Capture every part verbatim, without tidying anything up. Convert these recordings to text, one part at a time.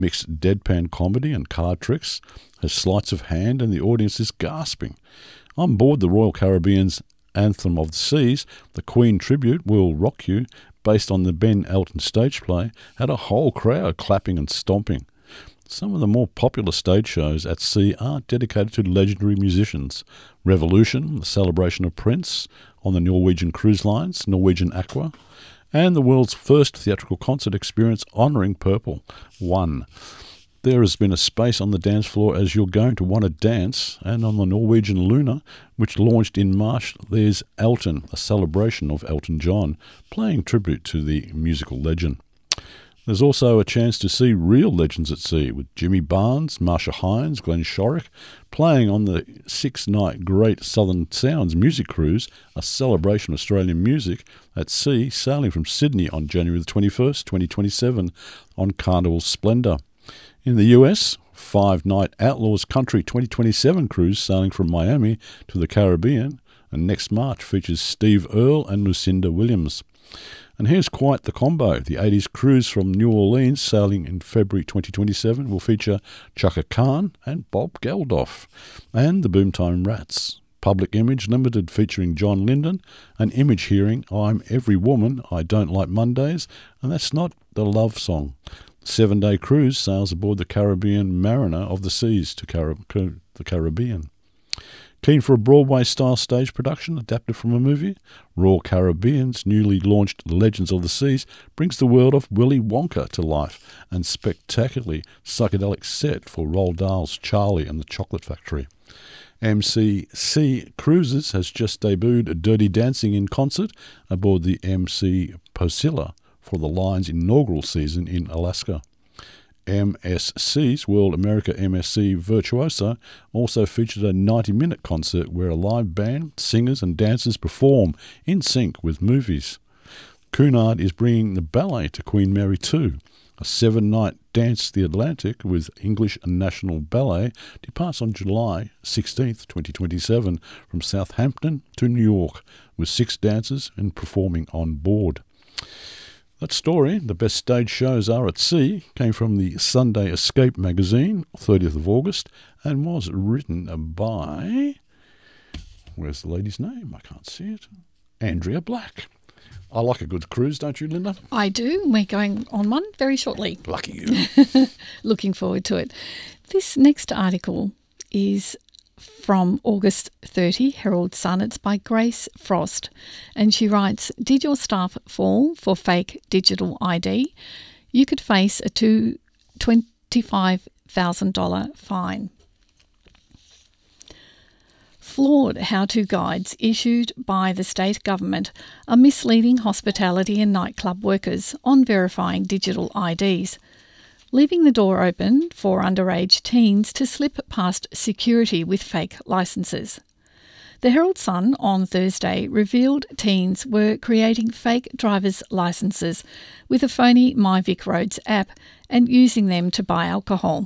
mixed deadpan comedy and card tricks, has sleights of hand, and the audience is gasping. On board the Royal Caribbean's Anthem of the Seas, the Queen tribute, We'll Rock You, based on the Ben Elton stage play, had a whole crowd clapping and stomping. Some of the more popular stage shows at sea are dedicated to legendary musicians. Revolution, the celebration of Prince, on the Norwegian cruise lines, Norwegian Aqua, and the world's first theatrical concert experience honouring Purple, One. There has been a space on the dance floor as you're going to want to dance, and on the Norwegian Luna, which launched in March, there's Elton, a celebration of Elton John, playing tribute to the musical legend. There's also a chance to see real legends at sea, with Jimmy Barnes, Marsha Hines, Glenn Shorrock, playing on the six-night Great Southern Sounds music cruise, a celebration of Australian music at sea, sailing from Sydney on January the twenty-first, twenty twenty-seven, on Carnival Splendor. In the U S, five-night Outlaws Country twenty twenty-seven cruise sailing from Miami to the Caribbean, and next March features Steve Earle and Lucinda Williams. And here's quite the combo. The eighties cruise from New Orleans, sailing in February twenty twenty-seven, will feature Chaka Khan and Bob Geldof, and the Boomtime Rats. Public Image Limited featuring John Linden, an Image hearing I'm Every Woman, I Don't Like Mondays, and that's not the love song. Seven-day cruise sails aboard the Caribbean Mariner of the Seas to Car- the Caribbean. Keen for a Broadway-style stage production adapted from a movie? Royal Caribbean's newly launched Legends of the Seas brings the world of Willy Wonka to life, and spectacularly psychedelic set for Roald Dahl's Charlie and the Chocolate Factory. M C C Cruises has just debuted Dirty Dancing in concert aboard the M C Posilla for the line's inaugural season in Alaska. M S C's World America M S C Virtuoso also featured a ninety-minute concert where a live band, singers and dancers perform in sync with movies. Cunard is bringing the ballet to Queen Mary two. A seven-night Dance the Atlantic with English National Ballet departs on July sixteenth, twenty twenty-seven from Southampton to New York, with six dancers and performing on board. That story, The Best Stage Shows Are at Sea, came from the Sunday Escape magazine, thirtieth of August, and was written by... Where's the lady's name? I can't see it. Andrea Black. I like a good cruise, don't you, Linda? I do. We're going on one very shortly. Lucky you. Looking forward to it. This next article is from August thirtieth, Herald Sun. It's by Grace Frost. And she writes, did your staff fall for fake digital I D? You could face a twenty-five thousand dollars fine. Flawed how-to guides issued by the state government are misleading hospitality and nightclub workers on verifying digital I Ds, leaving the door open for underage teens to slip past security with fake licences. The Herald Sun on Thursday revealed teens were creating fake driver's licences with a phony My Vic Roads app and using them to buy alcohol.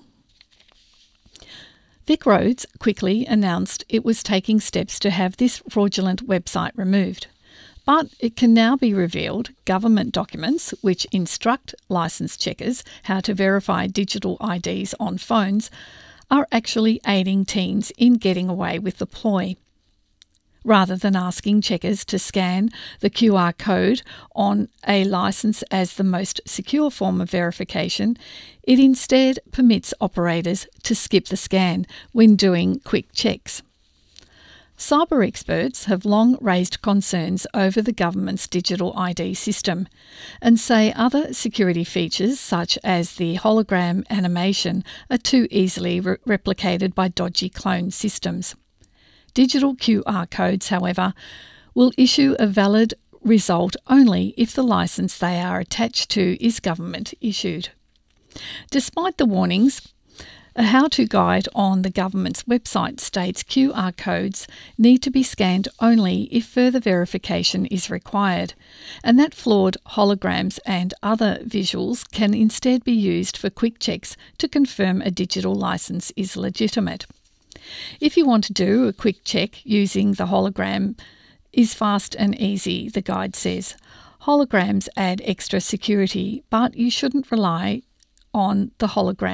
Vic Roads quickly announced it was taking steps to have this fraudulent website removed. But it can now be revealed government documents which instruct licence checkers how to verify digital I Ds on phones are actually aiding teens in getting away with the ploy. Rather than asking checkers to scan the Q R code on a licence as the most secure form of verification, it instead permits operators to skip the scan when doing quick checks. Cyber experts have long raised concerns over the government's digital I D system and say other security features such as the hologram animation are too easily re- replicated by dodgy clone systems. Digital Q R codes, however, will issue a valid result only if the licence they are attached to is government issued. Despite the warnings, a how-to guide on the government's website states Q R codes need to be scanned only if further verification is required, and that flawed holograms and other visuals can instead be used for quick checks to confirm a digital licence is legitimate. If you want to do a quick check using the hologram is fast and easy, the guide says. Holograms add extra security, but you shouldn't rely on the hologram